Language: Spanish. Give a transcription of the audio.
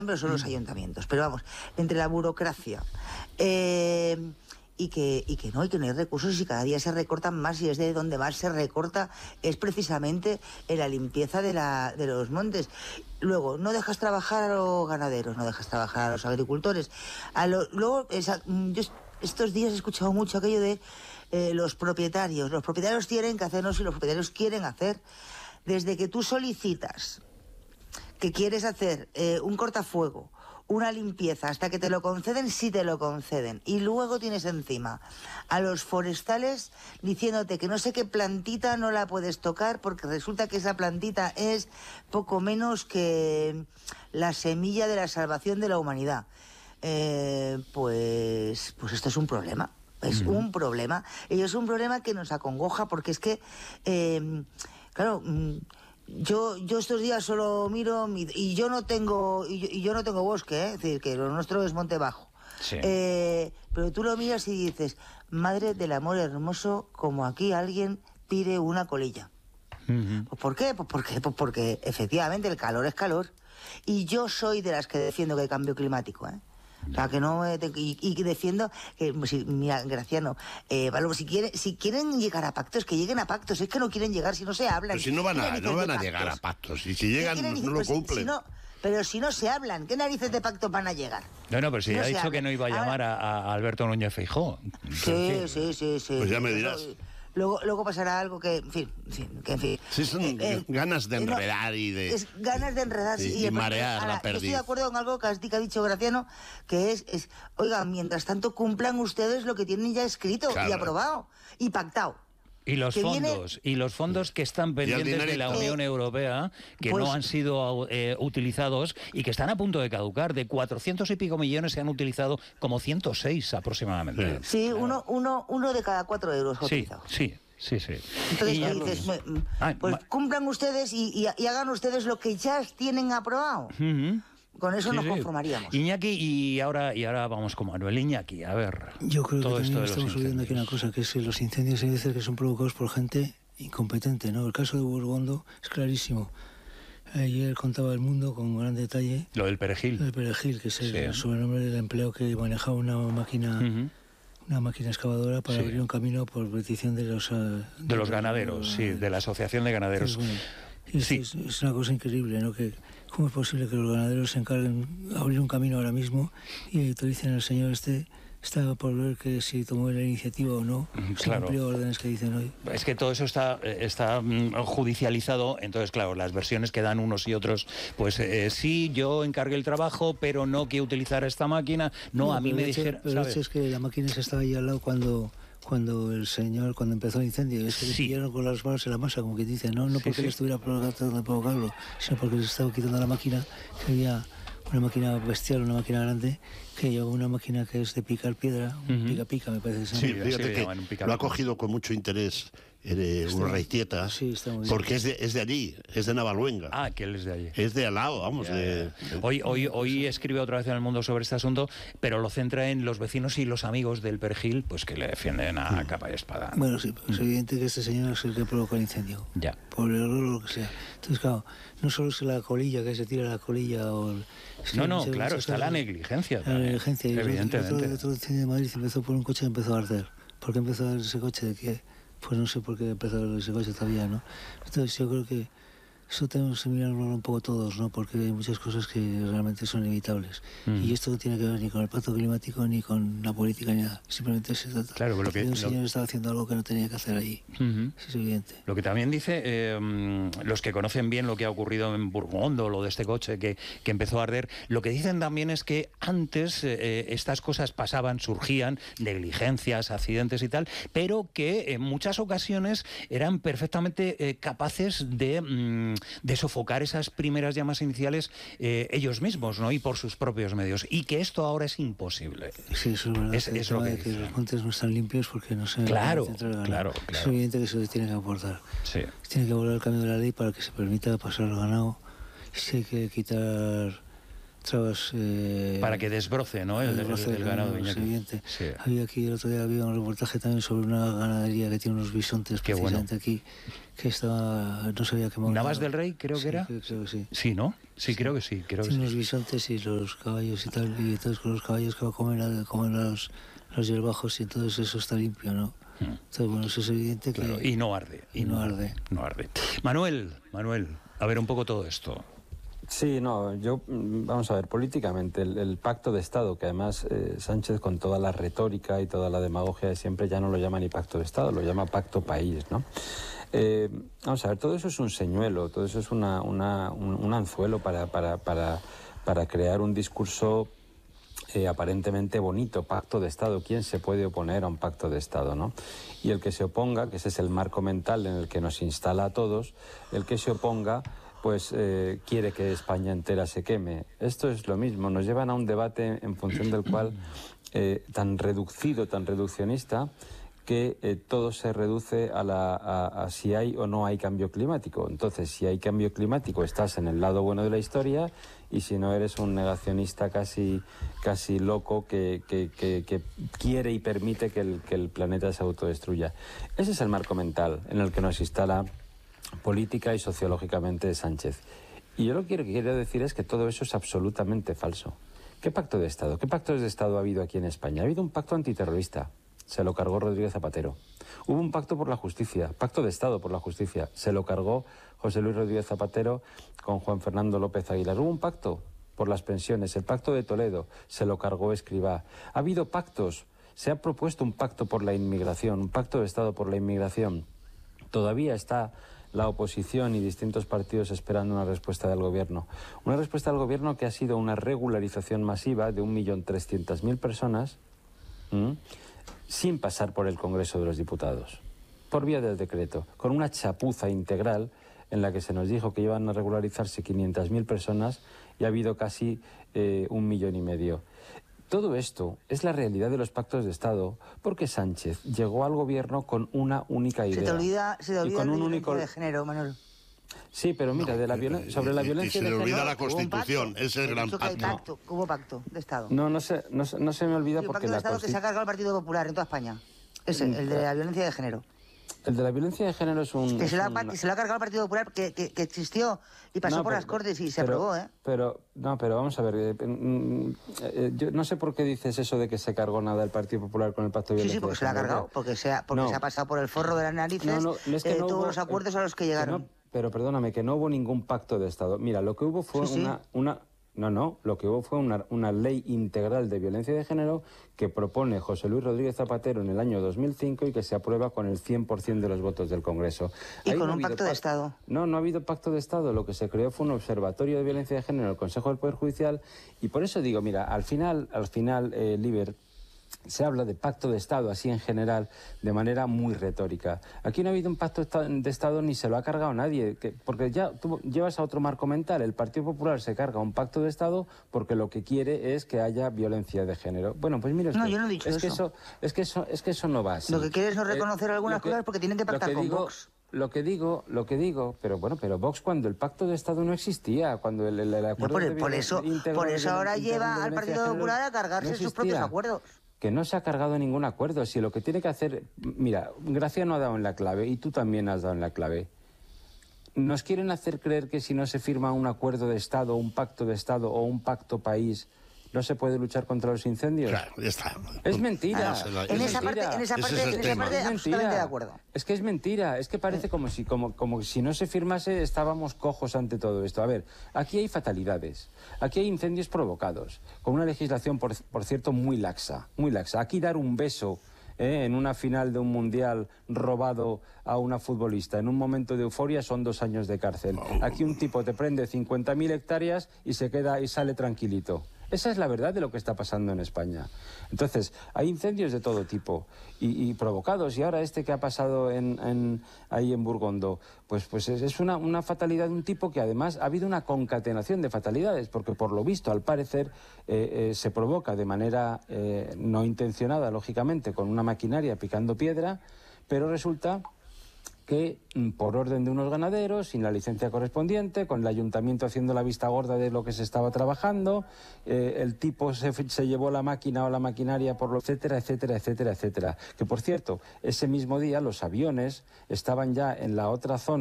pero son los ayuntamientos. Pero vamos, entre la burocracia y que no hay recursos y cada día se recortan más, y es de donde más se recorta es precisamente en la limpieza de los montes. Luego, no dejas trabajar a los ganaderos, no dejas trabajar a los agricultores. Luego, yo estos días he escuchado mucho aquello de los propietarios. Los propietarios tienen que hacernos y los propietarios quieren hacer. Desde que tú solicitas que quieres hacer un cortafuego, una limpieza, hasta que te lo conceden, sí te lo conceden. Y luego tienes encima a los forestales diciéndote que no sé qué plantita no la puedes tocar porque resulta que esa plantita es poco menos que la semilla de la salvación de la humanidad. Pues esto es un problema. Es un problema. Y es un problema que nos acongoja porque es que, claro... Yo estos días solo miro y yo no tengo bosque, es decir, que lo nuestro es monte bajo. Sí. Pero tú lo miras y dices, madre del amor hermoso, como aquí alguien tire una colilla. ¿Pues por qué? Pues porque efectivamente el calor es calor. Y yo soy de las que defiendo que hay cambio climático, O sea, que no... y defiendo que... Mira, Graciano, si quieren llegar a pactos, que lleguen a pactos. Es que no quieren llegar si no se hablan. Pero si no van a llegar a pactos. Y si llegan, no lo cumplen. Pero si no se hablan, ¿qué narices de pacto van a llegar? No, pero si ha dicho que no iba a llamar a Alberto Núñez Feijóo. Sí. Pues ya me dirás. Luego pasará algo que, en fin. Sí, son ganas de enredar y de... Es ganas de enredar, y marear la perdiz. perdiz. Estoy de acuerdo con algo que ha dicho Graciano, que oiga, mientras tanto cumplan ustedes lo que tienen ya escrito y aprobado y pactado. Y los fondos que están pendientes de la Unión Europea, que no han sido utilizados y que están a punto de caducar. De 400 y pico millones se han utilizado como 106 aproximadamente. Sí, claro. uno de cada 4 euros utilizado. Sí. Entonces dices, pues cumplan ustedes y hagan ustedes lo que ya tienen aprobado. Con eso nos conformaríamos. Iñaki, y ahora vamos con Manuel. Iñaki, a ver. Yo creo que también estamos olvidando aquí una cosa, que es que los incendios hay veces que son provocados por gente incompetente, ¿no? El caso de Burgondo es clarísimo. Ayer contaba El Mundo con gran detalle. Lo del perejil. Lo del perejil, que es el sobrenombre del empleo que manejaba una máquina... Una máquina excavadora para abrir un camino por petición de los ganaderos, de la Asociación de Ganaderos. Es una cosa increíble, ¿no? ¿Cómo es posible que los ganaderos se encarguen de abrir un camino ahora mismo y autoricen al señor está por ver que si tomó la iniciativa o no, si cumplió órdenes que dicen hoy? Es que todo eso está judicializado, entonces claro, las versiones que dan unos y otros, pues sí, yo encargué el trabajo, pero no que utilizar esta máquina, a mí me dijeron... Pero el hecho es que la máquina estaba ahí al lado cuando empezó el incendio, es que le pillaron con las manos en la masa, como que dice, no porque él estuviera tratando de provocarlo, sino porque se estaba quitando la máquina, que había una máquina bestial, una máquina grande, que lleva una máquina que es de picar piedra, un pica-pica, me parece. Sí, fíjate que lo ha cogido con mucho interés Urreiztieta, porque es de allí, es de Navaluenga. Ah, que él es de allí. Es de al lado, vamos. Hoy escribe otra vez en El Mundo sobre este asunto, pero lo centra en los vecinos y los amigos del perejil, pues que le defienden a capa y espada. Bueno, sí, es evidente que este señor es el que provocó el incendio. Ya. Por el error o lo que sea. Entonces, claro, no solo es la colilla, que se tira la colilla o... claro, está la negligencia. La negligencia. Evidentemente. El otro incendio de Madrid empezó por un coche que empezó a arder. ¿Por qué empezó a arder ese coche? ¿De qué? Pues no sé por qué empezó a arder ese coche todavía, ¿no? Entonces yo creo que eso tenemos que mirarlo un poco todos, ¿no? Porque hay muchas cosas que realmente son inevitables. Y esto no tiene que ver ni con el pacto climático, ni con la política, ni nada. Simplemente se trata de un señor estaba haciendo algo que no tenía que hacer allí. Es evidente. Lo que también dice, los que conocen bien lo que ha ocurrido en Burgondo, lo de este coche que empezó a arder, lo que dicen también es que antes estas cosas pasaban, surgían, negligencias, accidentes y tal, pero que en muchas ocasiones eran perfectamente capaces de sofocar esas primeras llamas iniciales ellos mismos, ¿no? Y por sus propios medios. Y que esto ahora es imposible. Sí, eso es verdad. Es lo que los montes no están limpios porque no se... Claro. Es evidente que eso se tiene que aportar. Sí. Se tiene que abordar el cambio de la ley para que se permita pasar al ganado. Si hay que quitar trabas... para que desbroce, ¿no? El ganado. Sí. Había aquí, el otro día había un reportaje también sobre una ganadería que tiene unos bisontes precisamente aquí, que estaba, no sabía qué... ¿Navas del Rey creo que era? Creo que sí. Sí, ¿no? Sí, creo que sí. Tiene unos bisontes y los caballos y tal, y entonces con los caballos que va a comer los hierbajos, y entonces eso está limpio, ¿no? Entonces, bueno, eso es evidente que... Claro, y no arde. No arde. Manuel, a ver un poco todo esto. Sí, no, vamos a ver, políticamente, el pacto de Estado, que además Sánchez con toda la retórica y toda la demagogia de siempre ya no lo llama ni pacto de Estado, lo llama pacto país, ¿no? Vamos a ver, todo eso es un señuelo, todo eso es un anzuelo para crear un discurso aparentemente bonito, pacto de Estado. ¿Quién se puede oponer a un pacto de Estado, no? Y el que se oponga, que ese es el marco mental en el que nos instala a todos, el que se oponga pues quiere que España entera se queme. Esto es lo mismo, nos llevan a un debate en función del cual tan reducido, tan reduccionista, que todo se reduce a si hay o no hay cambio climático. Entonces, si hay cambio climático, estás en el lado bueno de la historia, y si no, eres un negacionista casi loco que quiere y permite que el planeta se autodestruya. Ese es el marco mental en el que nos instala política y sociológicamente Sánchez. Y yo lo que quiero decir es que todo eso es absolutamente falso. ¿Qué pacto de Estado? ¿Qué pactos de Estado ha habido aquí en España? Ha habido un pacto antiterrorista, se lo cargó Rodríguez Zapatero. Hubo un pacto por la justicia, pacto de Estado por la justicia, se lo cargó José Luis Rodríguez Zapatero con Juan Fernando López Aguilar. Hubo un pacto por las pensiones, el pacto de Toledo, se lo cargó Escrivá. Ha habido pactos, se ha propuesto un pacto por la inmigración, un pacto de Estado por la inmigración. Todavía está la oposición y distintos partidos esperando una respuesta del gobierno. Una respuesta del gobierno que ha sido una regularización masiva de 1.300.000 personas sin pasar por el Congreso de los Diputados, por vía del decreto, con una chapuza integral en la que se nos dijo que iban a regularizarse 500.000 personas y ha habido casi 1,5 millones. Todo esto es la realidad de los pactos de Estado, porque Sánchez llegó al gobierno con una única idea. Se te olvida con la violencia de género, Manuel. Sí, pero mira, sobre la violencia de género... Se le olvida la Constitución, es el gran pacto. Hubo pacto de Estado. No se me olvida porque el pacto de Estado que se ha cargado el Partido Popular en toda España. Ese, el de la violencia de género. El de la violencia de género es un... Que se lo ha cargado el Partido Popular, que existió y pasó por las Cortes y se aprobó, ¿eh? Pero vamos a ver, yo no sé por qué dices eso de que se cargó nada el Partido Popular con el Pacto de Violencia. Sí, porque se lo ha cargado, porque se ha pasado por el forro de las narices todos los acuerdos a los que llegaron. Pero perdóname, que no hubo ningún pacto de Estado. Mira, lo que hubo fue lo que hubo fue una ley integral de violencia de género que propone José Luis Rodríguez Zapatero en el año 2005 y que se aprueba con el 100% de los votos del Congreso. ¿Y con un pacto de Estado? No ha habido pacto de Estado. Lo que se creó fue un observatorio de violencia de género en el Consejo del Poder Judicial, y por eso digo, mira, al final, Liber, se habla de pacto de Estado, así en general, de manera muy retórica. Aquí no ha habido un pacto de Estado ni se lo ha cargado nadie, porque ya tú llevas a otro marco mental. El Partido Popular se carga un pacto de Estado porque lo que quiere es que haya violencia de género. Bueno, pues mira, yo no he dicho eso. Es que eso no va así. Lo que quiere es no reconocer algunas cosas porque tienen que pactar con Vox. Lo que digo, pero Vox cuando el pacto de Estado no existía, cuando el acuerdo por eso ahora lleva al Partido Popular a cargarse sus propios acuerdos. Que no se ha cargado ningún acuerdo. Si lo que tiene que hacer... Mira, Graciano ha dado en la clave y tú también has dado en la clave. Nos quieren hacer creer que si no se firma un acuerdo de Estado, un pacto de Estado o un pacto país, no se puede luchar contra los incendios. Claro, ya está. Es mentira. En esa parte absolutamente de acuerdo. Es que es mentira. Es que parece como si no se firmase estábamos cojos ante todo esto. A ver, aquí hay fatalidades. Aquí hay incendios provocados, con una legislación, por cierto, muy laxa. Muy laxa. Aquí dar un beso en una final de un mundial robado a una futbolista en un momento de euforia son 2 años de cárcel. Aquí un tipo te prende 50.000 hectáreas y se queda y sale tranquilito. Esa es la verdad de lo que está pasando en España. Entonces, hay incendios de todo tipo y provocados. Y ahora este que ha pasado ahí en Burgondo, pues es una fatalidad de un tipo que además ha habido una concatenación de fatalidades, porque por lo visto, al parecer, se provoca de manera no intencionada, lógicamente, con una maquinaria picando piedra, pero resulta que por orden de unos ganaderos, sin la licencia correspondiente, con el ayuntamiento haciendo la vista gorda de lo que se estaba trabajando, el tipo se llevó la máquina o la maquinaria, por lo etcétera, etcétera, etcétera, etcétera. Que por cierto, ese mismo día los aviones estaban ya en la otra zona